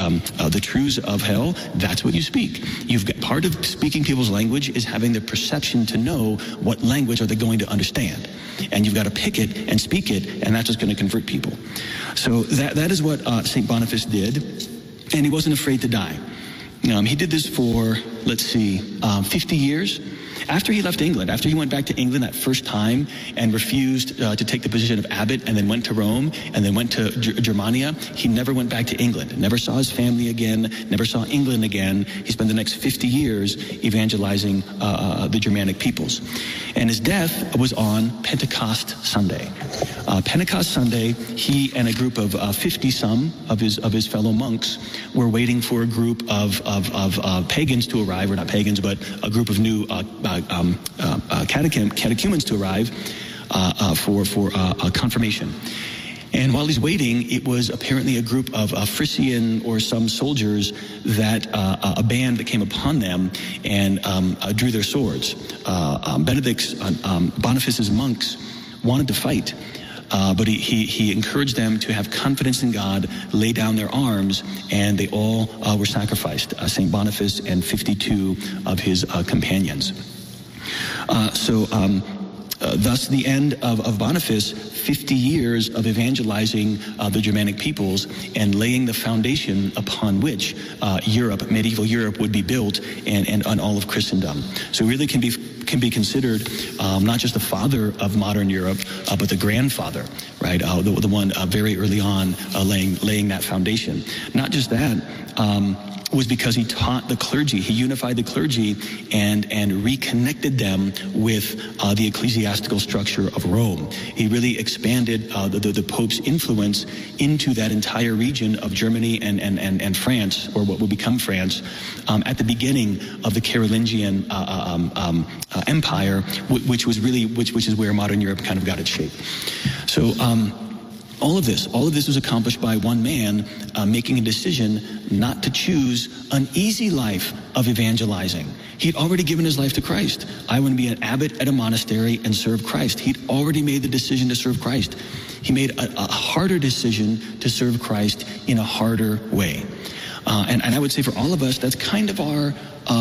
the truths of hell, that's what you speak. You've got part of speaking people's language is having the perception to know what language are they going to understand. And you've got to pick it and speak it, and that's what's going to convert people. So that is what St. Boniface did, and he wasn't afraid to die. He did this for, 50 years. After he left England, after he went back to England that first time and refused to take the position of abbot and then went to Rome and then went to Germania, he never went back to England, never saw his family again, never saw England again. He spent the next 50 years evangelizing the Germanic peoples. And his death was on Pentecost Sunday. Pentecost Sunday, he and a group of 50-some of his fellow monks were waiting for a group of pagans to arrive, or not pagans, but a group of new catechumens to arrive for confirmation. And while he's waiting, it was apparently a group of Frisian or some soldiers that a band that came upon them and drew their swords. Boniface's monks wanted to fight. But he encouraged them to have confidence in God, lay down their arms, and they all were sacrificed, St. Boniface and 52 of his companions. Thus the end of Boniface, 50 years of evangelizing the Germanic peoples and laying the foundation upon which medieval Europe would be built and on all of Christendom. So really can be considered not just the father of modern Europe, but the grandfather, right? The one very early on laying that foundation. Not just that, was because he taught the clergy, he unified the clergy and reconnected them with the ecclesiastical structure of Rome. He really expanded the Pope's influence into that entire region of Germany and France, or what would become France, at the beginning of the Carolingian Empire, which is where modern Europe kind of got its shape. So all of this was accomplished by one man making a decision not to choose an easy life of evangelizing. He'd already given his life to Christ. I want to be an abbot at a monastery and serve Christ. He'd already made the decision to serve Christ. He made a harder decision to serve Christ in a harder way. And I would say for all of us, that's kind of our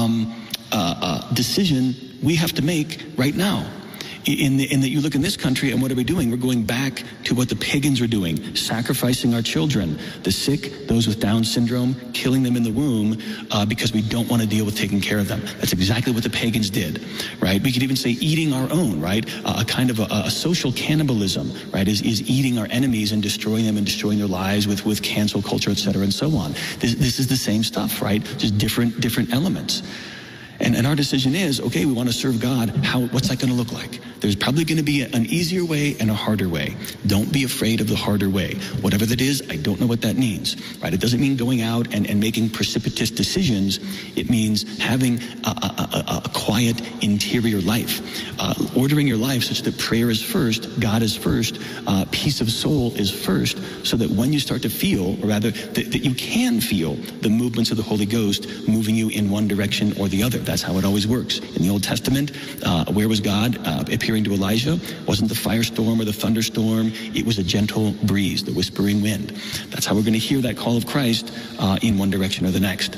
decision we have to make right now. In that you look in this country, and what are we doing? We're going back to what the pagans were doing, sacrificing our children, the sick, those with Down syndrome, killing them in the womb because we don't want to deal with taking care of them. That's exactly what the pagans did, right? We could even say eating our own, right? A kind of a social cannibalism, right, is eating our enemies and destroying them and destroying their lives with cancel culture, et cetera, and so on. This is the same stuff, right? Just different elements. And our decision is, okay, we want to serve God. What's that going to look like? There's probably going to be an easier way and a harder way. Don't be afraid of the harder way. Whatever that is, I don't know what that means, right? It doesn't mean going out and making precipitous decisions. It means having a quiet interior life, ordering your life such that prayer is first, God is first, peace of soul is first, so that when you start to feel, or rather that you can feel the movements of the Holy Ghost moving you in one direction or the other. That's how it always works. In the Old Testament, where was God appearing to Elijah? It wasn't the firestorm or the thunderstorm. It was a gentle breeze, the whispering wind. That's how we're going to hear that call of Christ in one direction or the next.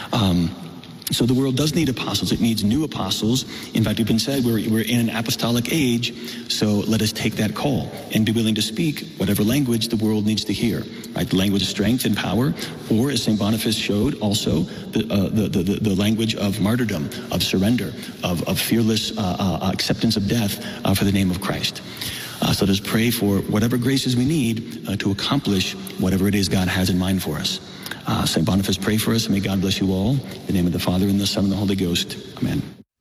So the world does need apostles. It needs new apostles. In fact, we've been said we're in an apostolic age, so let us take that call and be willing to speak whatever language the world needs to hear, right? The language of strength and power, or as St. Boniface showed, also the language of martyrdom, of surrender, of fearless acceptance of death for the name of Christ. So let us pray for whatever graces we need to accomplish whatever it is God has in mind for us. St. Boniface, pray for us, and may God bless you all. In the name of the Father, and the Son, and the Holy Ghost. Amen.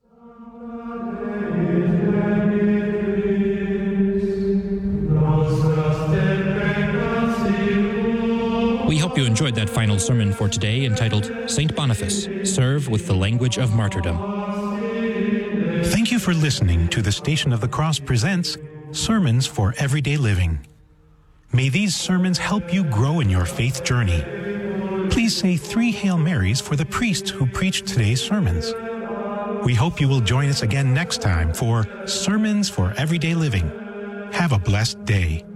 We hope you enjoyed that final sermon for today, entitled St. Boniface, Serve with the Language of Martyrdom. Thank you for listening to the Station of the Cross presents Sermons for Everyday Living. May these sermons help you grow in your faith journey. Please say 3 Hail Marys for the priest who preached today's sermons. We hope you will join us again next time for Sermons for Everyday Living. Have a blessed day.